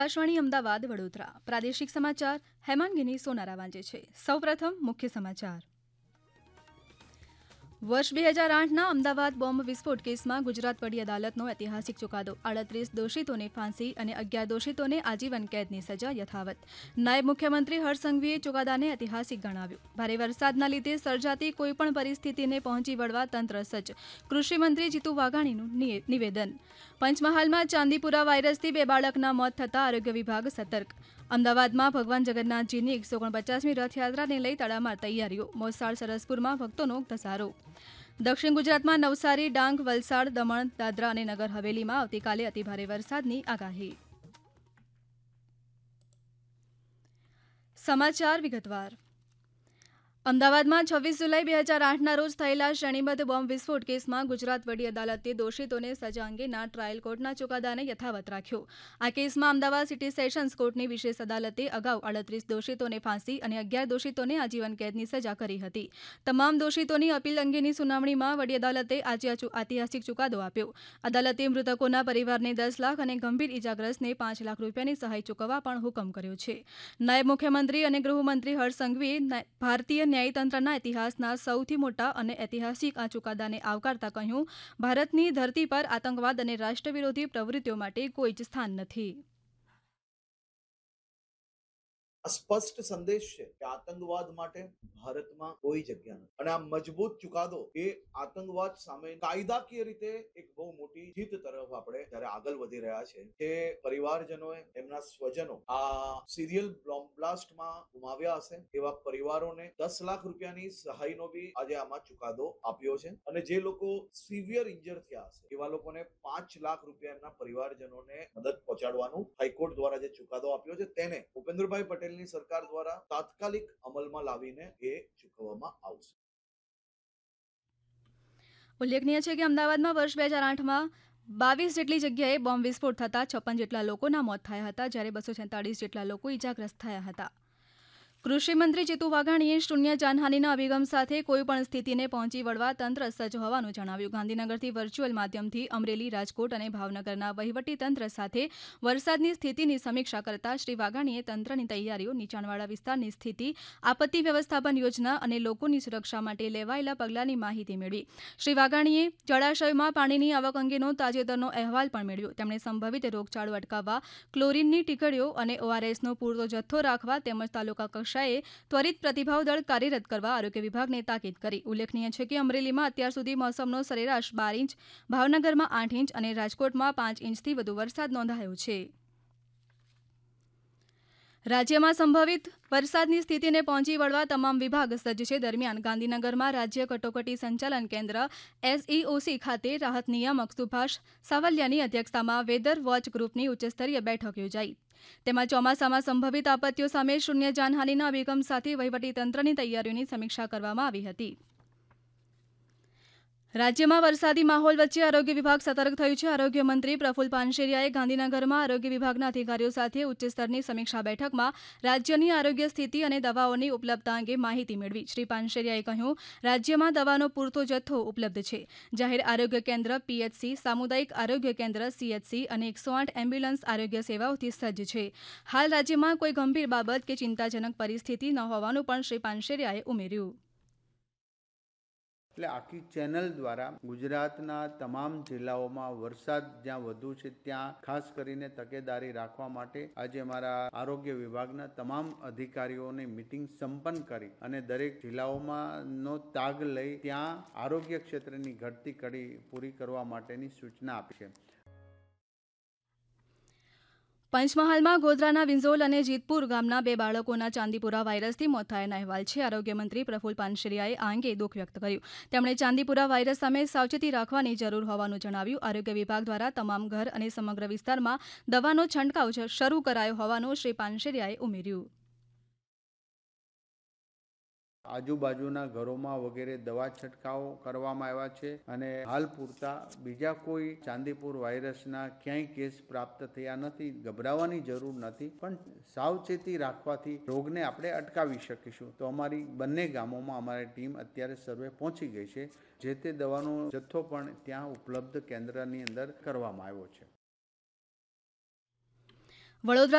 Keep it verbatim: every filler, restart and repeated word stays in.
આકાશવાણી અમદાવાદ વડોદરા પ્રાદેશિક સમાચાર હેમાંગીની સોનારા વાંચે છે. સૌપ્રથમ મુખ્ય સમાચાર. વર્ષ બે હજાર આઠના અમદાવાદ બોમ્બ વિસ્ફોટ કેસમાં ગુજરાત વડી અદાલતનો ઐતિહાસિક ચુકાદો. આડત્રીસ દોષિતોને ફાંસી અને અગિયાર દોષિતોને આજીવન કેદની સજા યથાવત. નાયબ મુખ્યમંત્રી હર્ષ સંઘવીએ ચુકાદાને ઐતિહાસિક ગણાવ્યું. ભારે વરસાદના લીધે સર્જાતી કોઈપણ પરિસ્થિતિને પહોંચી વળવા તંત્ર સજ્જ. કૃષિમંત્રી જીતુ વાઘાણીનું નિવેદન. પંચમહાલમાં ચાંદીપુરા વાયરસથી બે બાળકના મોત થતાં આરોગ્ય વિભાગ સતર્ક. અમદાવાદમાં ભગવાન જગન્નાથજીની એકસો ઓગણપચાસમી રથયાત્રાને લઈ તડામાર તૈયારીઓ. મોસાળ સરસપુરમાં ભક્તોનો ધસારો. દક્ષિણ ગુજરાતમાં નવસારી, ડાંગ, વલસાડ, દમણ, દાદરા અને નગર હવેલીમાં આવતીકાલે અતિભારે વરસાદની આગાહી. સમાચાર વિગતવાર. અમદાવાદમાં છવ્વીસ જુલાઈ બે હજાર આઠના રોજ થયેલા શ્રેણીબદ્ધ બોમ્બ વિસ્ફોટ કેસમાં ગુજરાત વડી અદાલતે દોષિતોને સજા અંગેના ટ્રાયલ કોર્ટના ચુકાદાને યથાવત રાખ્યો. આ કેસમાં અમદાવાદ સિટી સેશન્સ કોર્ટની વિશેષ અદાલતે અગાઉ આડત્રીસ દોષિતોને ફાંસી અને અગિયાર દોષિતોને આજીવન કેદની સજા કરી હતી. તમામ દોષિતોની અપીલ અંગેની સુનાવણીમાં વડી અદાલતે આજે ઐતિહાસિક ચુકાદો આપ્યો. અદાલતે મૃતકોના પરિવારને દસ લાખ અને ગંભીર ઇજાગ્રસ્તને પાંચ લાખ રૂપિયાની સહાય ચૂકવવા પણ હુકમ કર્યો છે. નાયબ મુખ્યમંત્રી અને ગૃહમંત્રી હર્ષ સંઘવીએ ભારતીય ન્યાયતંત્રના ઇતિહાસના સૌથી મોટા અને ઐતિહાસિક આ ચુકાદાને આવકારતા કહ્યું, ભારતની ધરતી પર આતંકવાદ અને રાષ્ટ્રવિરોધી પ્રવૃત્તિઓ માટે કોઈ જ સ્થાન નથી. સ્પષ્ટ સંદેશ છે કે આતંકવાદ માટે ભારતમાં કોઈ જગ્યા નથી અને આ મજબૂત ચુકાદો એ આતંકવાદ સામે કાયદાકીય રીતે એક બહુ મોટી જીત તરફ આપણે જ્યારે આગળ વધી રહ્યા છે કે પરિવારજનોએ એમના સ્વજનો આ સિરિયલ બોમ્બ બ્લાસ્ટમાં ગુમાવ્યા હશે એવા પરિવારોને દસ લાખ રૂપિયાની સહાયનો બી આજે આમાં ચુકાદો આપ્યો છે અને જે લોકો સિવિયર ઇન્જર થયા હશે એવા લોકોને પાંચ લાખ રૂપિયા એમના પરિવારજનોને મદદ પહોંચાડવાનું હાઈકોર્ટ દ્વારા જે ચુકાદો આપ્યો છે તેને ભૂપેન્દ્રભાઈ પટેલ ની સરકાર દ્વારા તાત્કાલિક અમલમાં લાવીને એ ચૂકવવામાં આવશે. ઉલ્લેખનીય છે કે અમદાવાદમાં વર્ષ બે હજાર આઠમાં બાવીસ જેટલી જગ્યાએ બોમ્બ વિસ્ફોટ થતા છપ્પન જેટલા લોકોના મોત થયા હતા, જ્યારે બસો છેતાળીસ જેટલા લોકો ઇજાગ્રસ્ત થયા હતા. કૃષિમંત્રી જીતુ વાઘાણીએ શૂન્ય જાનહાનિના અભિગમ સાથે કોઈપણ સ્થિતિને પહોંચી વળવા તંત્ર સજ્જ હોવાનું જણાવ્યું. ગાંધીનગરથી વર્ચ્યુઅલ માધ્યમથી અમરેલી, રાજકોટ અને ભાવનગરના વહીવટી તંત્ર સાથે વરસાદની સ્થિતિની સમીક્ષા કરતા શ્રી વાઘાણીએ તંત્રની તૈયારીઓ, નીચાણવાળા વિસ્તારની સ્થિતિ, આપત્તિ વ્યવસ્થાપન યોજના અને લોકોની સુરક્ષા માટે લેવાયેલા પગલાંની માહિતી મેળવી. શ્રી વાઘાણીએ જળાશયોમાં પાણીની આવક અંગેનો તાજેતરનો અહેવાલ પણ મેળવ્યો. તેમણે સંભવિત રોગચાળો અટકાવવા ક્લોરીનની ટીકડીઓ અને ઓઆરએસનો પૂરતો જથ્થો રાખવા તેમજ તાલુકા ત્વરિત પ્રતિભાવ દળ કાર્યરત કરવા આરોગ્ય વિભાગને તાકીદ કરી. ઉલ્લેખનીય છે કે અમરેલીમાં અત્યાર સુધી મોસમનો સરેરાશ બાર ઇંચ, ભાવનગરમાં આઠ ઇંચ અને રાજકોટમાં પાંચ ઇંચથી વધુ વરસાદ નોંધાયો છે. રાજ્યમાં સંભવિત વરસાદની સ્થિતિને પહોંચી વળવા તમામ વિભાગ સજ્જ છે. દરમિયાન ગાંધીનગરમાં રાજ્ય કટોકટી સંચાલન કેન્દ્ર એસઈઓસી ખાતે રાહત નિયામક સુભાષ સાવલિયાની અધ્યક્ષતામાં વેધર વોચ ગ્રુપની ઉચ્ચસ્તરીય બેઠક યોજાઈ. તેમાં ચોમાસામાં સંભવિત આપત્તિઓ સામે શૂન્ય જાનહાનિના અભિગમ સાથે વહીવટીતંત્રની તૈયારીઓની સમીક્ષા કરવામાં આવી હતી. રાજ્યમાં વરસાદી માહોલ વચ્ચે આરોગ્ય વિભાગ સતર્ક થયું છે. આરોગ્ય મંત્રી પ્રફુલ પાનશેરિયાએ ગાંધીનગરમાં આરોગ્ય વિભાગના અધિકારીઓ સાથે ઉચ્ચસ્તરની સમીક્ષા બેઠકમાં રાજ્યની આરોગ્ય સ્થિતિ અને દવાઓની ઉપલબ્ધતા અંગે માહિતી મેળવી. શ્રી પાનશેરિયાએ કહ્યું, રાજ્યમાં દવાનો પૂરતો જથ્થો ઉપલબ્ધ છે. જાહેર આરોગ્ય કેન્દ્ર પીએચસી, સામુદાયિક આરોગ્ય કેન્દ્ર સીએચસી અને એકસો આઠ એમ્બ્યુલન્સ આરોગ્ય સેવાઓથી સજ્જ છે. હાલ રાજ્યમાં કોઈ ગંભીર બાબત કે ચિંતાજનક પરિસ્થિતિ ન હોવાનું પણ શ્રી પાનશેરિયાએ ઉમેર્યું. એટલે આખી ચેનલ દ્વારા ગુજરાતના તમામ જિલ્લાઓમાં વરસાદ જ્યાં વધુ છે ત્યાં ખાસ કરીને તકેદારી રાખવા માટે આજે અમારા આરોગ્ય વિભાગના તમામ અધિકારીઓની મિટિંગ સંપન્ન કરી અને દરેક જિલ્લાઓમાં નો તાગ લઈ ત્યાં આરોગ્ય ક્ષેત્રની ઘટતી કડી પૂરી કરવા માટેની સૂચના આપી છે. પંચમહાલમાં ગોધરાના વિંઝોલ અને જીતપુર ગામના બે બાળકોના ચાંદીપુરા વાયરસથી મોત થયાના અહેવાલ છે. આરોગ્ય મંત્રી પ્રફુલ પાનશેરિયાએ આ અંગે દુઃખ વ્યક્ત કર્યું. તેમણે ચાંદીપુરા વાયરસ સામે સાવચેતી રાખવાની જરૂર હોવાનું જણાવ્યું. આરોગ્ય વિભાગ દ્વારા તમામ ઘર અને સમગ્ર વિસ્તારમાં દવાનો છંટકાવ શરૂ કરાયો હોવાનું શ્રી પાનશેરિયાએ ઉમેર્યું. આજુબાજુના ઘરોમાં વગેરે દવા છંટકાવ કરવામાં આવ્યા છે અને હાલ પૂરતા બીજા કોઈ ચાંદીપુર વાયરસના ક્યાંય કેસ પ્રાપ્ત થયા નથી. ગભરાવાની જરૂર નથી, પણ સાવચેતી રાખવાથી રોગને આપણે અટકાવી શકીશું. તો અમારી બંને ગામોમાં અમારી ટીમ અત્યારે સર્વે પહોંચી ગઈ છે. જે તે દવાનો જથ્થો પણ ત્યાં ઉપલબ્ધ કેન્દ્રની અંદર કરવામાં આવ્યો છે. વડોદરા